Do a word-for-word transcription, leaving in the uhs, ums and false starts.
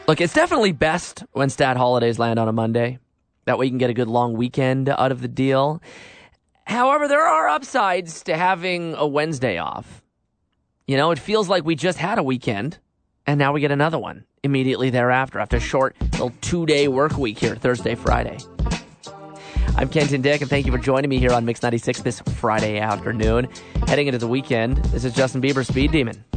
Look, it's definitely best when stat holidays land on a Monday. That way you can get a good long weekend out of the deal. However, there are upsides to having a Wednesday off. You know, it feels like we just had a weekend, and now we get another one immediately thereafter, after a short little two-day work week here, Thursday, Friday. I'm Kenton Dick, and thank you for joining me here on Mix ninety-six this Friday afternoon. Heading into the weekend, this is Justin Bieber's Speed Demon.